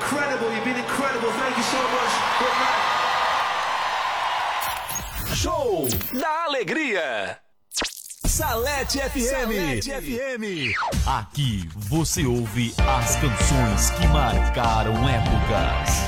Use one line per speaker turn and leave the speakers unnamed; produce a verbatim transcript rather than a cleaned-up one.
incredible, you've been incredible. Thank you so much.
Show da Alegria. Salete F M. Salete F M.
Aqui você ouve as canções que marcaram épocas.